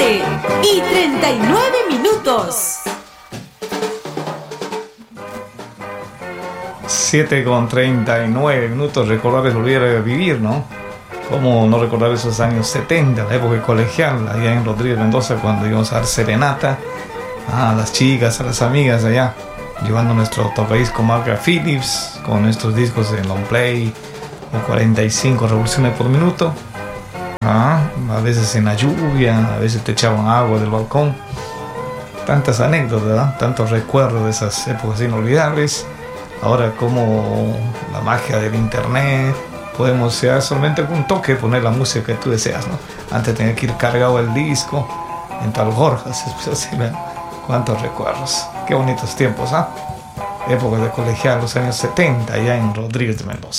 7:39. 7:39. Recordar es volver a vivir, ¿no? ¿Cómo no recordar esos años 70, la época colegial, allá en Rodríguez Mendoza, cuando íbamos a dar serenata a las chicas, a las amigas allá, llevando nuestro tocadisco marca Philips, con nuestros discos de long play, o 45 revoluciones por minuto. A veces en la lluvia, a veces te echaban agua del balcón. Tantas anécdotas, ¿verdad? Tantos recuerdos de esas épocas inolvidables. Ahora como la magia del internet, podemos ya solamente con un toque poner la música que tú deseas, ¿no? Antes tenía que ir cargado el disco en tal Gorjas, así, cuántos recuerdos, qué bonitos tiempos, ¿ah? Épocas de colegial, los años 70 allá en Rodríguez de Mendoza.